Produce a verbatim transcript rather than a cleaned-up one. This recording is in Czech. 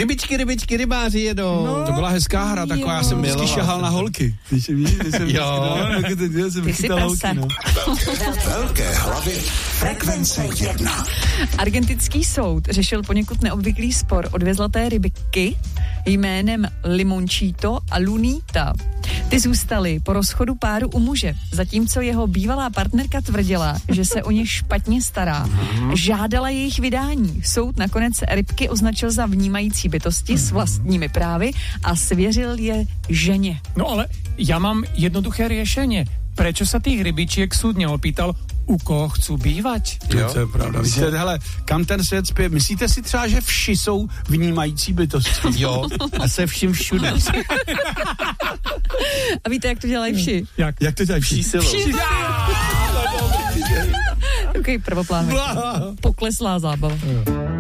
Rybičky, rybičky, rybáři jedou. No, to byla hezká hra, taková, jo. Já jsem vždycky šahal na holky. Když víš, jsem jo. Vždycky, jsem Ty jsi prase. No. Velké hlavy, frekvence jedna. Argentinský soud řešil poněkud neobvyklý spor o dvě zlaté rybiky jménem Limončito a Lunita. Ty zůstaly po rozchodu páru u muže, zatímco jeho bývalá partnerka tvrdila, že se o ně špatně stará. Žádala jejich vydání. Soud nakonec rybky označil za vnímající bytosti s vlastními právy a svěřil je ženě. No ale ja mám jednoduché riešenie. Prečo sa tých rybičiek súd neopýtal, u koho chcú bývať? Jo, to je pravda. Myslíte, hele, kam ten svět spěje? Myslíte si třeba, že vši jsou vnímající bytosti? Jo, a se vším všude. A víte, jak to dělají vši? Jak? Jak to dělají vši? Silou. Takový prvoplán. Pokleslá zábava.